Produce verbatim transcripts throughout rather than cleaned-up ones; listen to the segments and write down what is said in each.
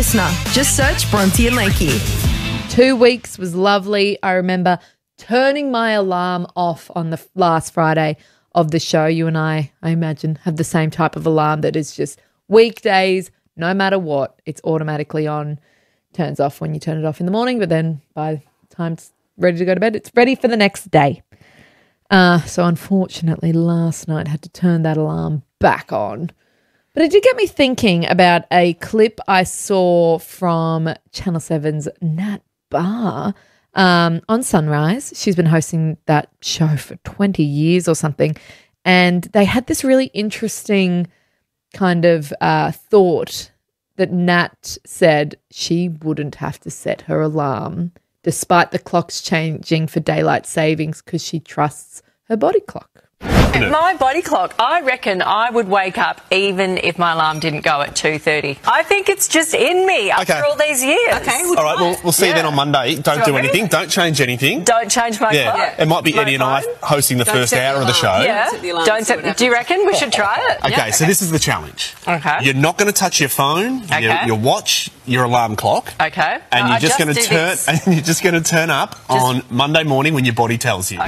listener. Just search Bronte and Lakey. Two weeks was lovely. I remember turning my alarm off on the last Friday of the show. You and I, I imagine, have the same type of alarm that is just weekdays, no matter what, it's automatically on, turns off when you turn it off in the morning, but then by the time it's ready to go to bed, it's ready for the next day. Uh, so unfortunately, last night I had to turn that alarm back on. But it did get me thinking about a clip I saw from Channel seven's Nat Barr um, on Sunrise. She's been hosting that show for twenty years or something. And they had this really interesting kind of uh, thought that Nat said she wouldn't have to set her alarm despite the clocks changing for daylight savings because she trusts her body clock. My body clock, I reckon I would wake up even if my alarm didn't go at two thirty. I think it's just in me after Okay. all these years. Okay, all right, we'll, we'll see you then on Monday. Don't Shall do we? anything. Don't change anything. Don't change my Yeah, clock. it might be My Eddie and I phone? hosting the Don't first set the hour of the show. alarm. Yeah. Set the alarm, Don't see set, what do you happens. reckon we should try it? Okay, so this is the challenge. Okay. You're not going to touch your phone, your, Okay. your watch, your alarm clock. Okay. And No, you're I just, going to do turn. this. And you're just going to turn up on Monday morning when your body tells you.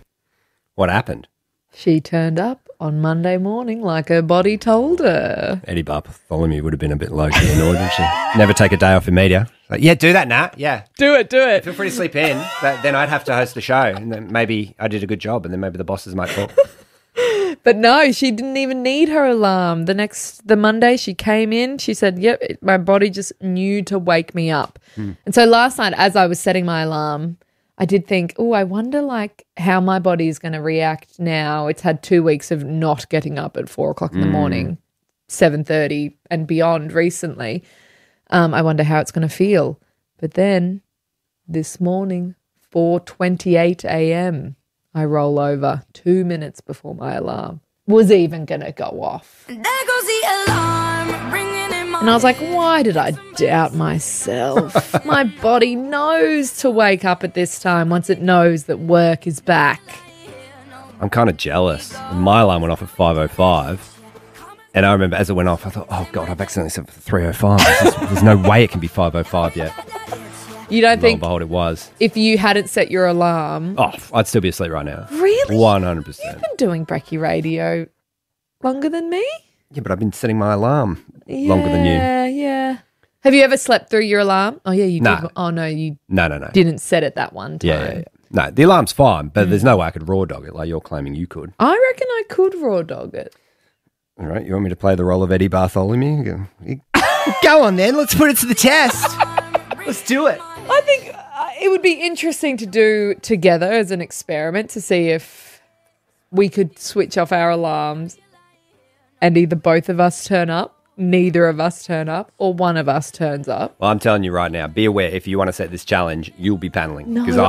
What happened? She turned up on Monday morning like her body told her. Eddie Bartholomew would have been a bit low-key annoyed, wouldn't she? Never take a day off in media. Like, yeah, do that, Nat. Yeah. Do it, do it. Feel free to sleep in. But then I'd have to host the show, and then maybe I did a good job, and then maybe the bosses might talk. But no, she didn't even need her alarm. The next, the Monday she came in, she said, yep, it, my body just knew to wake me up. Mm. And so last night, as I was setting my alarm, I did think, oh, I wonder like how my body is going to react now. It's had two weeks of not getting up at four o'clock in the morning, seven thirty and beyond recently. Um, I wonder how it's going to feel. But then this morning, four twenty-eight a.m., I roll over two minutes before my alarm was even going to go off. There goes the alarm ringing in my And I was like, why did I doubt myself? My body knows to wake up at this time once it knows that work is back. I'm kind of jealous. My alarm went off at five oh five, and I remember as it went off, I thought, oh, God, I've accidentally set it for three oh five. There's, there's no way it can be five oh five yet. You don't Lo think and behold, it was. if you hadn't set your alarm... Oh, I'd still be asleep right now. Really? one hundred percent. You've been doing Brekkie Radio longer than me? Yeah, but I've been setting my alarm longer than you. Yeah, yeah. Have you ever slept through your alarm? Oh, yeah, you No. did. Oh, no, you No, no, no. didn't set it that one time. Yeah, yeah, yeah. No, the alarm's fine, but there's no way I could raw dog it like you're claiming you could. I reckon I could raw dog it. All right, you want me to play the role of Eddie Bartholomew? Go, Go on then, let's put it to the test. Let's do it. I think uh, it would be interesting to do together as an experiment to see if we could switch off our alarms and either both of us turn up, neither of us turn up, or one of us turns up. Well, I'm telling you right now, be aware if you want to set this challenge, you'll be paneling. No, because